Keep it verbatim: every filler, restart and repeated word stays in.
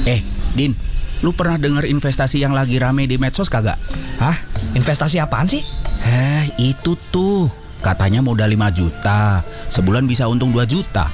Eh, Din, lu pernah dengar investasi yang lagi rame di medsos kagak? Hah? Investasi apaan sih? Eh, itu tuh. Katanya modal lima juta, sebulan bisa untung dua juta.